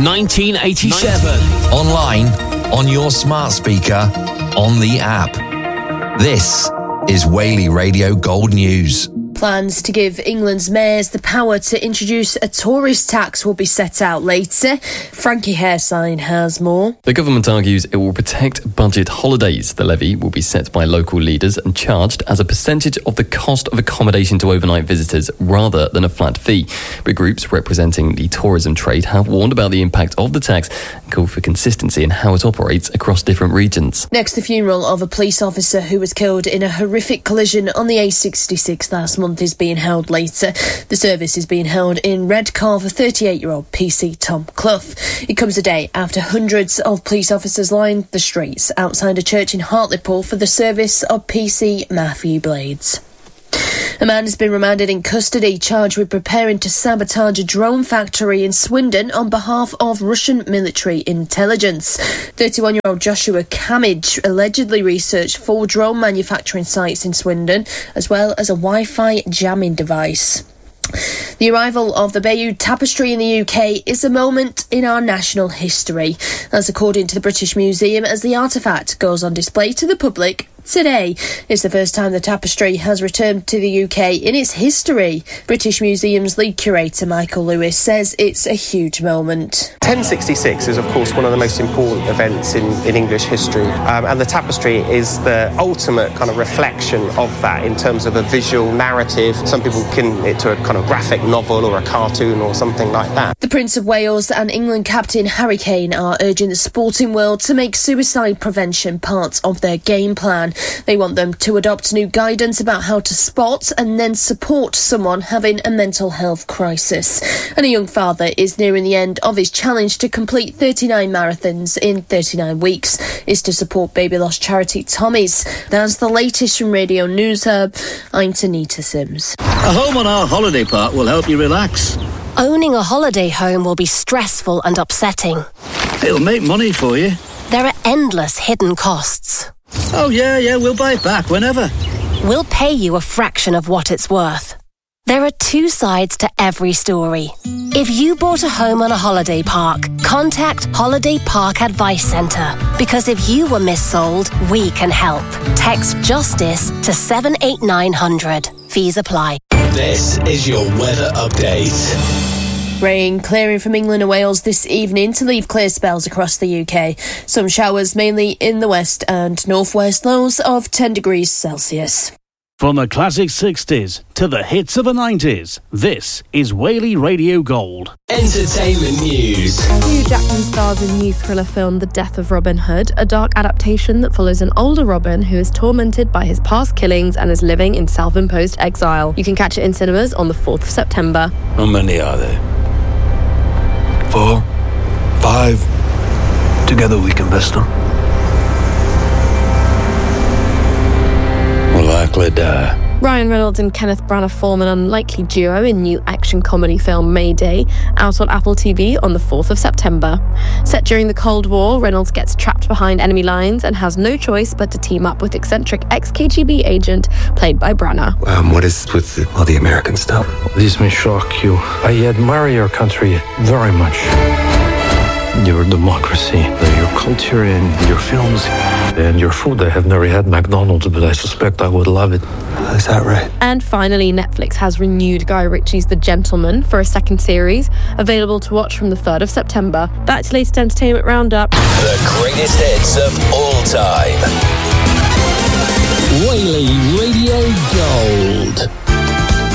1987. Online, on your smart speaker, on the app. This is Whaley Radio Gold News. Plans to give England's mayors the power to introduce a tourist tax will be set out later. Frankie Hairsign has more. The government argues it will protect budget holidays. The levy will be set by local leaders and charged as a percentage of the cost of accommodation to overnight visitors rather than a flat fee. But groups representing the tourism trade have warned about the impact of the tax and called for consistency in how it operates across different regions. Next, the funeral of a police officer who was killed in a horrific collision on the A66 last month is being held later. The service is being held in Redcar for 38-year-old PC Tom Clough. It comes a day after hundreds of police officers lined the streets outside a church in Hartlepool for the service of PC Matthew Blades. A man has been remanded in custody, charged with preparing to sabotage a drone factory in Swindon on behalf of Russian military intelligence. 31-year-old Joshua Kamage allegedly researched 4 drone manufacturing sites in Swindon, as well as a Wi-Fi jamming device. The arrival of the Bayeux Tapestry in the UK is a moment in our national history. That's according to the British Museum, as the artefact goes on display to the public today. It's the first time the tapestry has returned to the UK in its history. British Museum's lead curator Michael Lewis says it's a huge moment. 1066 is of course one of the most important events in English history, and the tapestry is the ultimate kind of reflection of that in terms of a visual narrative. Some people akin it to a kind of graphic novel or a cartoon or something like that. The Prince of Wales and England captain Harry Kane are urging the sporting world to make suicide prevention part of their game plan. They want them to adopt new guidance about how to spot and then support someone having a mental health crisis. And a young father is nearing the end of his challenge to complete 39 marathons in 39 weeks. Is to support baby loss charity Tommy's. That's the latest from Radio News Hub. I'm Tanita Sims. A home on our holiday park will help you relax. Owning a holiday home will be stressful and upsetting. It'll make money for you. There are endless hidden costs. Oh, yeah, we'll buy it back whenever. We'll pay you a fraction of what it's worth. There are 2 sides to every story. If you bought a home on a holiday park, contact Holiday Park Advice Centre. Because if you were missold, we can help. Text JUSTICE to 78900. Fees apply. This is your weather update. Rain clearing from England and Wales this evening to leave clear spells across the UK. Some showers mainly in the west and northwest, lows of 10 degrees Celsius. From the classic 60s to the hits of the 90s, this is Whaley Radio Gold. Entertainment news. Hugh Jackman stars in new thriller film The Death of Robin Hood, a dark adaptation that follows an older Robin who is tormented by his past killings and is living in self-imposed exile. You can catch it in cinemas on the 4th of September. How many are there? 4? 5? Together we can best them. We'll likely die. Ryan Reynolds and Kenneth Branagh form an unlikely duo in new action comedy film Mayday, out on Apple TV on the 4th of September. Set during the Cold War, Reynolds gets trapped behind enemy lines and has no choice but to team up with eccentric ex-KGB agent played by Branagh. What is with all the American stuff? This may shock you. I admire your country very much. Your democracy, your culture and your films and your food. I have never had McDonald's, but I suspect I would love it. Is that right? And finally, Netflix has renewed Guy Ritchie's The Gentleman for a second series, available to watch from the 3rd of September. That's the latest entertainment roundup. The greatest hits of all time. Whaley Radio Gold.